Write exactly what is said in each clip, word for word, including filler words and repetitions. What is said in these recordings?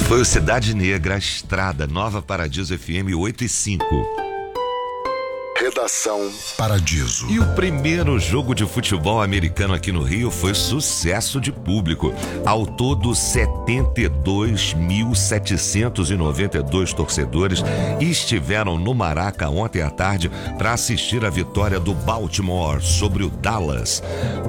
Esse foi o Cidade Negra, a Estrada, Nova Paradiso F M oito e cinco. Redação Paradiso. E o primeiro jogo de futebol americano aqui no Rio foi sucesso de público. Ao todo, setenta e dois mil setecentos e noventa e dois torcedores estiveram no Maraca ontem à tarde para assistir a vitória do Baltimore sobre o Dallas,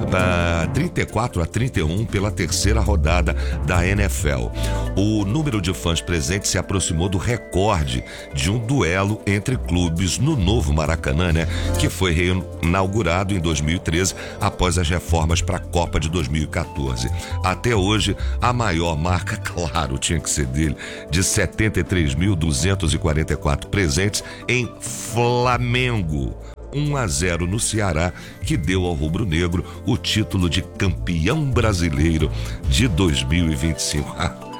trinta e quatro a trinta e um pela terceira rodada da N F L. O número de fãs presentes se aproximou do recorde de um duelo entre clubes no novo Maracanã, né, que foi reinaugurado em dois mil e treze após as reformas para a Copa de dois mil e quatorze. Até hoje, a maior marca, claro, tinha que ser dele, de setenta e três mil duzentos e quarenta e quatro presentes em Flamengo. um a zero no Ceará, que deu ao rubro-negro o título de campeão brasileiro de dois mil e vinte e cinco.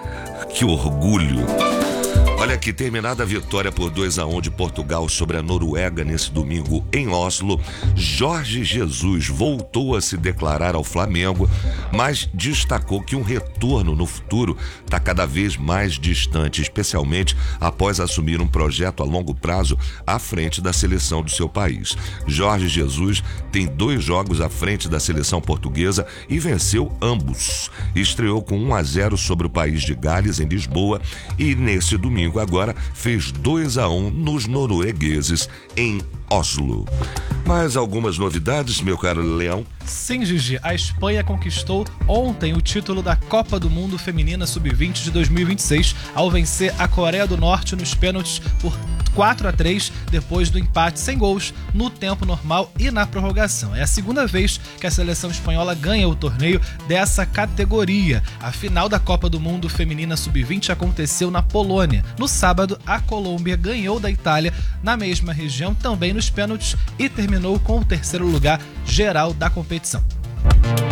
Que orgulho! Olha aqui, terminada a vitória por dois a um de Portugal sobre a Noruega nesse domingo em Oslo, Jorge Jesus voltou a se declarar ao Flamengo, mas destacou que um retorno no futuro está cada vez mais distante, especialmente após assumir um projeto a longo prazo à frente da seleção do seu país. Jorge Jesus tem dois jogos à frente da seleção portuguesa e venceu ambos. Estreou com um a zero sobre o país de Gales em Lisboa e nesse domingo agora fez dois a um nos noruegueses em Oslo. Mais algumas novidades, meu caro Leão? Sim, Gigi, a Espanha conquistou ontem o título da Copa do Mundo Feminina sub vinte de dois mil e vinte e seis ao vencer a Coreia do Norte nos pênaltis por quatro a três depois do empate sem gols no tempo normal e na prorrogação. É a segunda vez que a seleção espanhola ganha o torneio dessa categoria. A final da Copa do Mundo Feminina sub vinte aconteceu na Polônia. No sábado, a Colômbia ganhou da Itália na mesma região, também nos pênaltis, e terminou com o terceiro lugar geral da competição.